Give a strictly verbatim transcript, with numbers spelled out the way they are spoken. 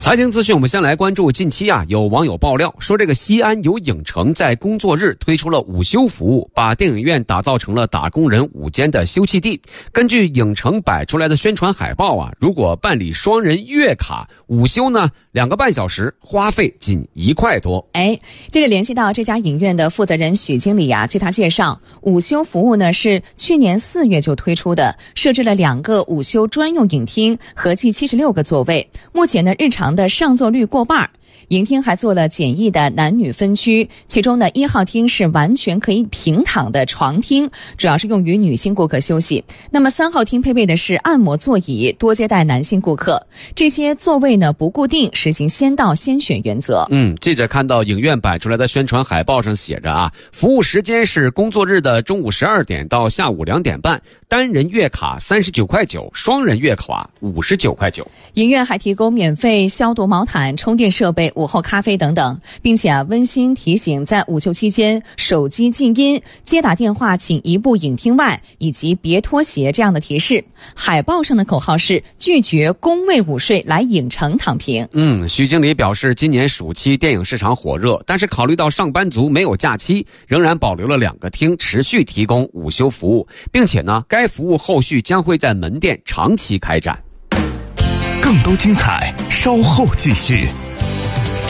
财经资讯，我们先来关注近期啊，有网友爆料说，这个西安有影城在工作日推出了午休服务，把电影院打造成了打工人午间的休憩地。根据影城摆出来的宣传海报啊，如果办理双人月卡，午休呢两个半小时，花费仅一块多。 哎，这个联系到这家影院的负责人许经理啊，据他介绍，午休服务呢是去年四月就推出的，设置了两个午休专用影厅，合计七十六个座位。目前呢，日常的上座率过半。影厅还做了简易的男女分区，其中呢一号厅是完全可以平躺的床厅，主要是用于女性顾客休息。那么三号厅配备的是按摩座椅，多接待男性顾客。这些座位呢不固定，实行先到先选原则。 嗯，记者看到影院摆出来的宣传海报上写着啊，服务时间是工作日的中午十二点到下午两点半，单人月卡三十九块九，双人月卡五十九块九。 影院还提供免费消毒毛毯、充电设备、午后咖啡等等，并且啊温馨提醒，在午休期间手机静音、接打电话请移步影厅外，以及别脱鞋这样的提示。海报上的口号是拒绝工位午睡，来影城躺平。 嗯，徐经理表示，今年暑期电影市场火热，但是考虑到上班族没有假期，仍然保留了两个厅持续提供午休服务，并且呢，该服务后续将会在门店长期开展。 更多精彩，稍后继续。